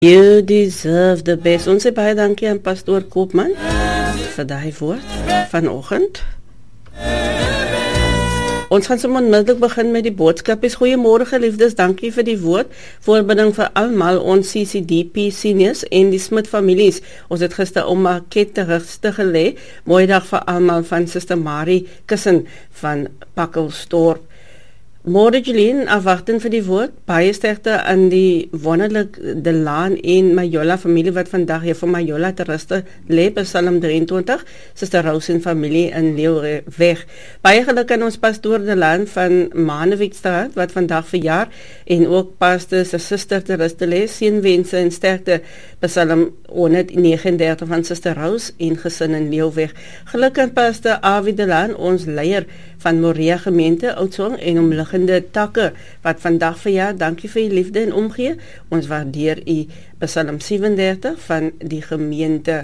You deserve the best. Ons sê baie dankie aan Pastoor Koopman vir daai woord vanoggend. Ons gaan sommer onmiddellik begin met die boodskapies. Goeiemôre geliefdes, dankie vir die woord. Voorbinding vir almal ons CCDP seniors en die Smit families. Ons het gister om 'n ketterigste gelê. Mooi dag vir almal van Suster Marie Kussen van Pakkelsdorp. Môre Jolien, afwagting vir die woord. Baie sterkte aan die wonderlik De Laan en Majola familie wat vandag hier vir Majola te ruste lê, Psalm 23, Suster Rose en familie in Leeuweg. Baie geluk aan ons pastoor De Laan van Manevikstraat wat vandag verjaar en ook pastoor se suster te ruste lê. Seënwense en sterkte, Psalm 139 van Suster Rose en gesin in Leeuweg. Geluk aan pastoor Avi De Laan, ons leier van Moria gemeente Oudtshoorn en omliggende takke wat vandag verjaar. Dankie vir u liefde en omgee. Ons waardeer u. Psalm 37 van die gemeente.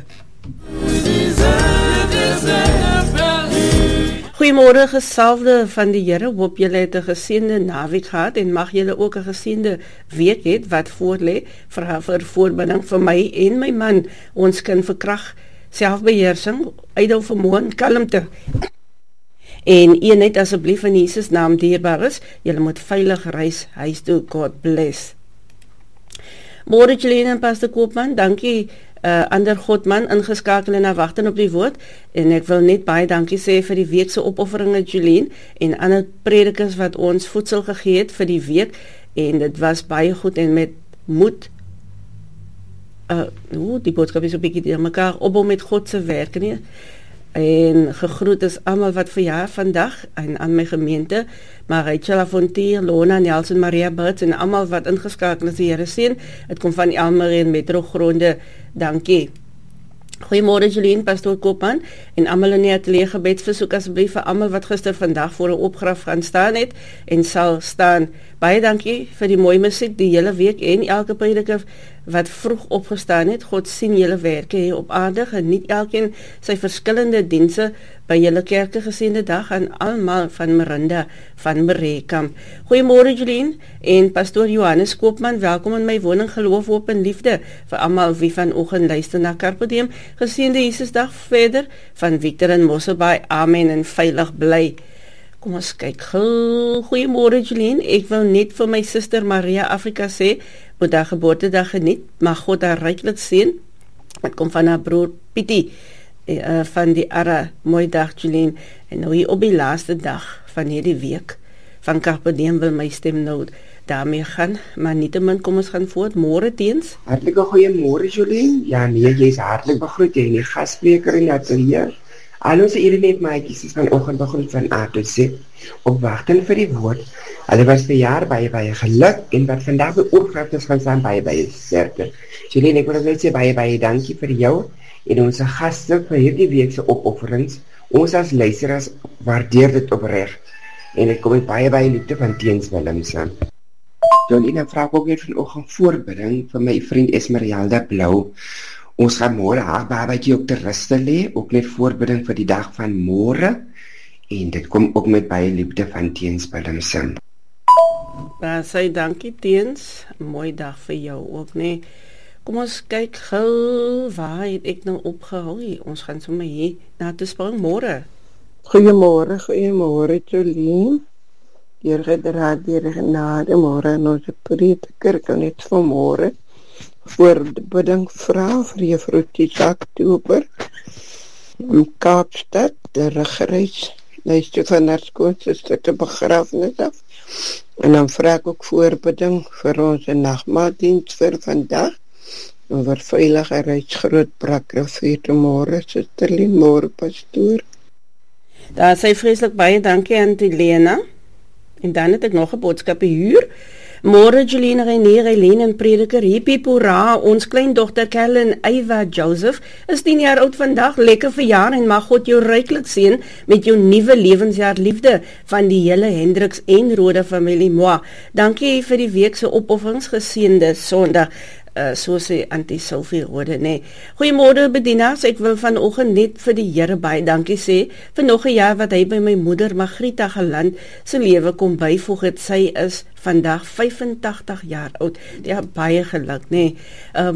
Goeiemôre gesalfde van die Here. Hoop julle het 'n geseënde naweek gehad en mag julle ook 'n geseënde week hê wat voorlê. Vra vir voorbinding vir my en my man. Ons kind vir krag, selfbeheersing, uitdou vermoë en kalmte. En eenheid asseblief in Jesus naam dierbaar is. Julle moet veilig reis huis toe. God bless. Môre Jolene en Pastor Koopman, dankie ander Godman ingeskakel en wagting op die woord. En ek wil net baie dankie sê vir die week se opofferinge Jolene en ander predikers wat ons voedsel gegee het vir die week. En dit was baie goed en met moed. Die boodskap is 'n bietjie deur mekaar opbou met God se werk, nie? En gegroet is almal wat verjaar vandag en aan my gemeente, Rachel Fontier, Lona, Nelson, Maria Burts en almal wat ingeskakel is, die Here seën. Dit kom van Elmarie en Metro Gronde. Dankie. Goeiemôre Jolien, Pastoor Koopman en almal in die ateljee gebedsversoek asseblief vir almal wat gister vandag voor 'n opgraf gaan staan het en sal staan. Baie dankie vir die mooi musiek die hele week en elke prediker wat vroeg opgestaan het. God sien julle werke hier op aarde. Geniet elkeen sy verskillende dienste by julle kerke. Geseënde dag aan almal van Marinda van Marekamp. Goeiemôre Jolien en Pastoor Johannes Koopman. Welkom in my woning, geloof, hoop en liefde vir almal wie vanoggend luister na Carpe Diem. Geseënde Jesusdag verder van Victor en Mosselbaai. Amen en veilig bly. Kom ons kyk. Goeiemôre Jolien. Ek wil net vir my suster Maria Afrika sê, moet haar geboortedag geniet. Mag God haar ryklik seën. Dit kom van haar broer Pietie van die Arra. Mooi dag Jolien. En nou hier op die laaste dag van hierdie week van Carpe Diem wil my stem nou daarmee gaan, maar nietemin kom ons gaan voort. Môre teens. Hartlike goeiemôre Jolien. Ja nee, jy is hartlik begroet jy en die gasspreker in die ateljee. Al ons eenheid maatjies is vanoggend begroet van A tot Z op wagting vir die woord. Hulle was verjaar baie geluk en wat vandag by opgraf is gaan staan baie sterkte. Jolien, ek wil net sê baie dankie vir jou en ons gaste vir hierdie week se opofferings. Ons as luisteraars waardeer dit opreg. En ek kom met baie liefde van Teens Willemse. Jolien, ek vra ook net vanoggend voorbidding vir my vriend Esmeralda Blou. Ons gaan môre haar babatjie op te ruste lê, ook net voorbidding vir die dag van môre. En dit kom ook met baie liefde van Teens Willemse. Baie dankie Teens. Mooi dag vir jou ook, nee. Kom ons kyk gou, waar het ek nou opgehou? Ons gaan sommer hier na te spring môre. Goeiemôre Jolien. Hier gedraad die genade môre en ons prediker kan net vanmôre voorbidding vra vir Juffrou Tisa Oktober in Kaapstad, de rugreis luister van haar skoonsister te begrafenis af. En dan vra ek ook voorbidding vir ons nagmaatdiens vir vandag en vir veilige reis Grootbrakrivier toe môre, Suster Lien, môre pastoor. Daar sê vreeslik baie dankie aan die Lena. En dan het ek nog 'n boodskap hier. Môre Jolene René en prediker Hippie Pura, ons kleindogter Kellen Eva Joseph is 10 jaar oud vandag. Lekker verjaar en mag God jou ryklik seën met jou nuwe lewensjaar. Liefde van die hele Hendriks en Rode familie. Dankie vir die week se opofferings. Geseënde Sondag. soos die anti-sulfierode, nee. Goeiemôre bedienaars, ek wil vanoggend net vir die Here baie dankie sê vir nog 'n jaar wat hy by my moeder Margrieta Geland se lewe kom byvoeg het. Sy is vandag 85 jaar oud. Ja, baie geluk, nee.